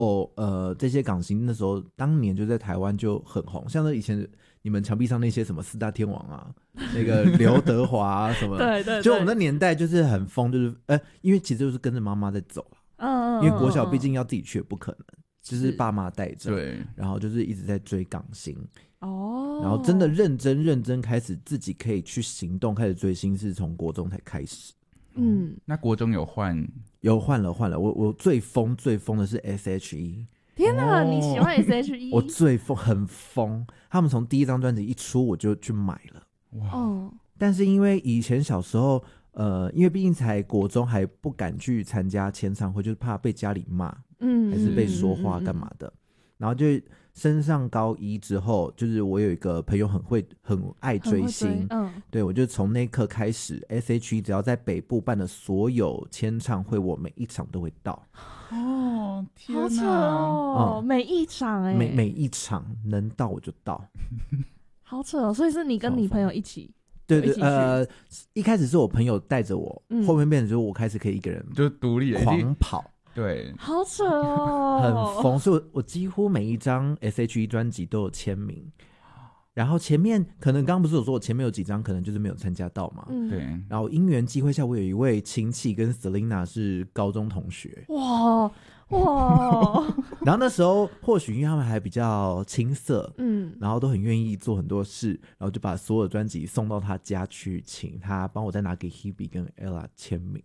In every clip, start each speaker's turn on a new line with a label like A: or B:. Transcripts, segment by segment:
A: 这些港星那时候当年就在台湾就很红，像是以前你们墙壁上那些什么四大天王啊，那个刘德华啊什么，
B: 对对，
A: 就我们那年代就是很疯，就是因为其实就是跟着妈妈在走因为国小毕竟要自己去也不可能，就是爸妈带着，
C: 对，
A: 然后就是一直在追港星然后真的认真开始自己可以去行动，开始追星是从国中才开始。
C: 那国中有换
A: 了，我最疯的是 SHE。
B: 天哪，你喜欢 SHE？
A: 我最疯，很疯。他们从第一张专辑一出我就去买了。
C: 哇！
A: 但是因为以前小时候，因为毕竟才国中，还不敢去参加签唱会，就是怕被家里骂，还是被说话干嘛的。然后就升上高一之后，就是我有一个朋友很爱追星，对，我就从那一刻开始 ，SHE 只要在北部办的所有签唱会，我每一场都会到。
C: 天哪，
B: 好扯哦，每一场
A: 每一场能到我就到，
B: 好扯哦。所以是你跟你朋友一起？
A: 对，一开始是我朋友带着我，后面变成就是我开始可以一个人
C: 就独立
A: 狂跑。
C: 对，
B: 好扯哦，
A: 很疯，所以我几乎每一张 SHE 专辑都有签名。然后前面可能刚刚不是有说我前面有几张可能就是没有参加到嘛，
C: 对。
A: 然后因缘际会下，我有一位亲戚跟 Selina 是高中同学，
B: 哇，
A: 然后那时候或许因为他们还比较青涩，然后都很愿意做很多事，然后就把所有专辑送到他家去，请他帮我再拿给 Hebe 跟 Ella 签名。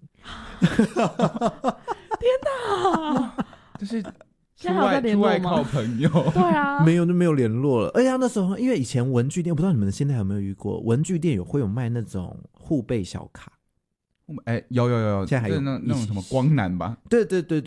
B: 天哪，
C: 就是
B: 现在还有在联络吗？
C: 出外靠朋友。
B: 对啊，
A: 没有就没有联络了。而且那时候因为以前文具店，我不知道你们现在有没有遇过，文具店会有卖那种护贝小卡。
C: 有，
A: 现在还有
C: 那种什么光南吧？
A: 对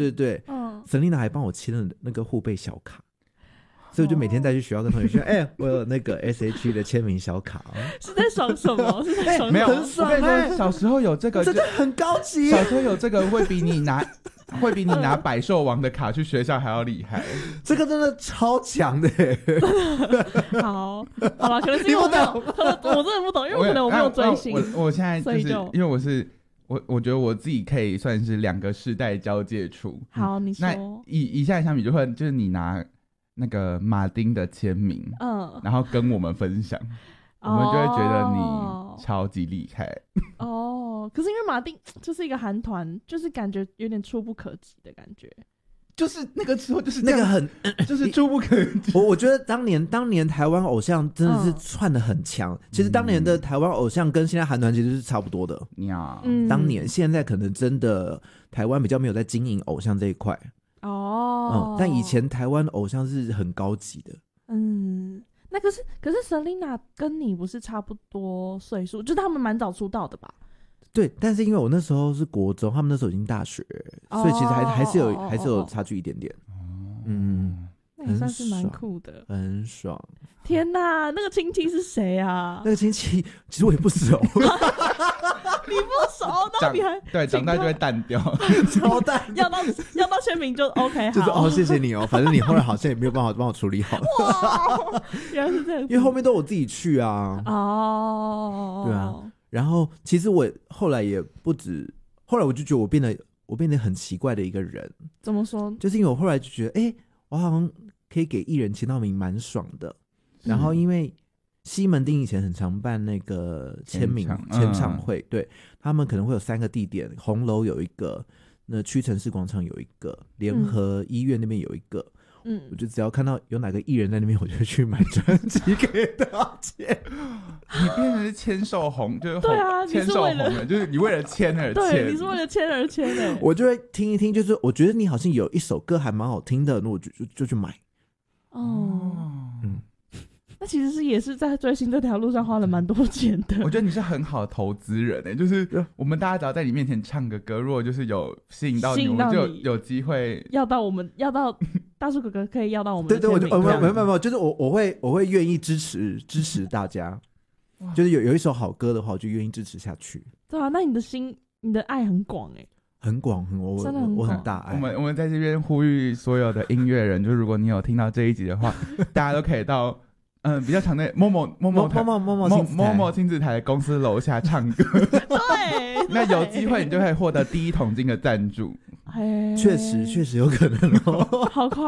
A: ，Selina 还帮我签了那个护贝小卡，所以我就每天带去学校跟同学说，我有那个 SHE 的签名小卡。
B: 是在爽什么？是在爽
C: 没有，
A: 很爽。
C: 我跟你说，小时候有这个
A: 真的很高级。
C: 小时候有这个会比你拿百兽王的卡去学校还要厉害。这
A: 个真的超强的。
B: 好了，可能是因为我没有，我真的不懂，因为可能我没有追星。
C: 我现在就是因为我觉得我自己可以算是两个世代交界处。
B: 好，你说。
C: 那以下相比就是你拿那个马丁的签名，然后跟我们分享，我们就会觉得你超级厉害。
B: 可是因为马丁就是一个韩团，就是感觉有点触不可及的感觉。
C: 就是那个时候就是
A: 那个很
C: 就是触不可及。
A: 我觉得当年台湾偶像真的是串得很强。其实当年的台湾偶像跟现在韩团其实是差不多的。当年现在可能真的台湾比较没有在经营偶像这一块。但以前台湾偶像是很高级的。
B: 那可是 Selina 跟你不是差不多岁数，就是他们蛮早出道的吧？
A: 对，但是因为我那时候是国中，他们那时候已经大学，所以其实还是有差距一点点。
B: 那也算是蛮酷的，
A: 很爽。
B: 天哪，那个亲戚是谁啊？
A: 那个亲戚其实我也不熟。
B: 你不熟，那你还
C: 对长大就会淡掉，
A: 超淡。
B: 要到签名就 OK，
A: 就是谢谢你哦，反正你后来好像也没有办法帮我处理好。
B: 哇，原来是这样，
A: 因为后面都我自己去啊。对啊。然后其实我后来也不止，后来我就觉得我变得很奇怪的一个人。
B: 怎么说？
A: 就是因为我后来就觉得，我好像可以给艺人签到名，蛮爽的。然后因为西门町以前很常办那个签唱会，对，他们可能会有3个地点，红楼有一个，那屈臣氏广场有一个，联合医院那边有一个。我就只要看到有哪个艺人在那边，我就去买专辑给他签。
C: 你变成是签售红，就是
B: 对啊，
C: 签售红的，就是你为了签而签。
B: 对，你是为了签而签
A: 我就会听一听，就是我觉得你好像有一首歌还蛮好听的，那我就去买。
B: 那其实也是在追星这条路上花了蛮多钱的。
C: 我觉得你是很好的投资人就是我们大家只要在你面前唱个歌，如果就是有吸引到你，我们就有机会要到
B: 大叔哥哥可以要到我们
A: 的签名。对，没有，就是我会愿意支持大家。就是有一首好歌的话，我就愿意支持下去。
B: 对啊，那你的心，你的爱很广
A: 很广，我很大爱。
C: 我们在这边呼吁所有的音乐人，就如果你有听到这一集的话，大家都可以到比较常在某某亲子台的公司楼下唱歌。
B: 对，
C: 那有机会你就可以获得第1桶金的赞助。
A: 确实有可能哦。
B: 好夸